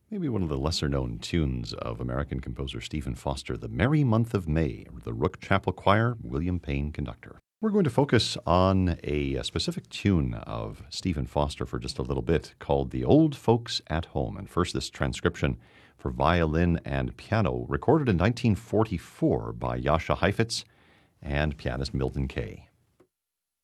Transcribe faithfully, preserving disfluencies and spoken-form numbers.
Maybe one of the lesser-known tunes of American composer Stephen Foster, The Merry Month of May, the Rook Chapel Choir, William Payne conductor. We're going to focus on a, a specific tune of Stephen Foster for just a little bit called The Old Folks at Home. And first, this transcription for violin and piano, recorded in nineteen forty-four by Jascha Heifetz and pianist Milton Kay.